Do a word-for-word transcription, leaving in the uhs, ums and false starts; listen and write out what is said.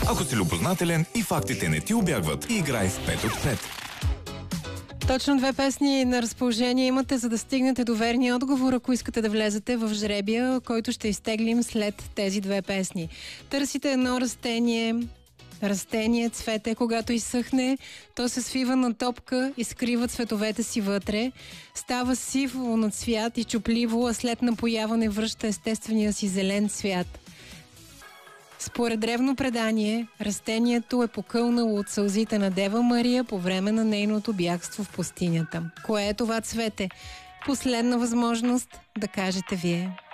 Ако си любознателен и фактите не ти убягват, играй в пет от пет. Точно две песни на разположение имате, за да стигнете до верния отговор, ако искате да влезете в жребия, който ще изтеглим след тези две песни. Търсите едно растение, растение, цвете, когато изсъхне, то се свива на топка и скрива цветовете си вътре. Става сиво на цвят и чупливо, а след напояване връща естествения си зелен цвят. Според древно предание, растението е покълнало от сълзите на Дева Мария по време на нейното бягство в пустинята. Кое е това цвете? Последна възможност да кажете вие.